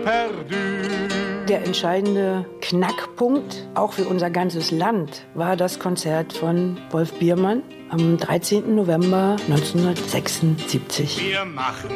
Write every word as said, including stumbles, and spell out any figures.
perdu. Der entscheidende Knackpunkt, auch für unser ganzes Land, war das Konzert von Wolf Biermann am dreizehnten November neunzehnhundertsechsundsiebzig. Wir machen